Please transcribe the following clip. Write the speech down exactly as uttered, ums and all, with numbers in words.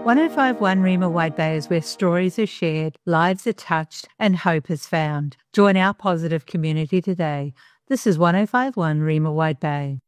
ten51 Rima White Bay is where stories are shared, lives are touched, and hope is found. Join our positive community today. This is ten fifty-one Rima White Bay.